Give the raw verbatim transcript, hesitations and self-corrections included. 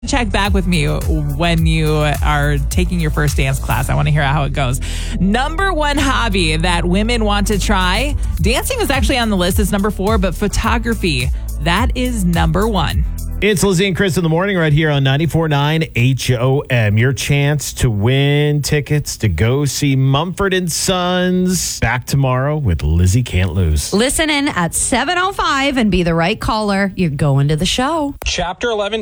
Check back with me when you are taking your first dance class. I want to hear how it goes. Number one hobby that women want to try. Dancing is actually on the list. It's number four, but photography, that is number one. It's Lizzie and Chris in the morning right here on ninety-four point nine H O M. Your chance to win tickets to go see Mumford and Sons. Back tomorrow with Lizzie Can't Lose. Listen in at seven oh five and be the right caller. You're going to the show. Chapter eleven